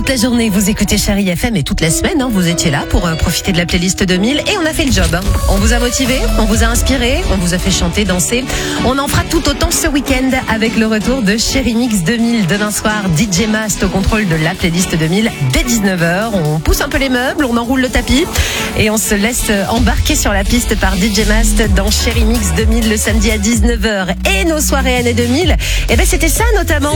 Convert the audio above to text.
Toute la journée, vous écoutez Chérie FM et toute la semaine, vous étiez là pour profiter de la playlist 2000 et on a fait le job. On vous a motivé, on vous a inspiré, on vous a fait chanter, danser. On en fera tout autant ce week-end avec le retour de Chérie Mix 2000. Demain soir, DJ Mast au contrôle de la playlist 2000 dès 19h. On pousse un peu les meubles, on enroule le tapis et on se laisse embarquer sur la piste par DJ Mast dans Chérie Mix 2000 le samedi à 19h. Et nos soirées années 2000, c'était ça notamment.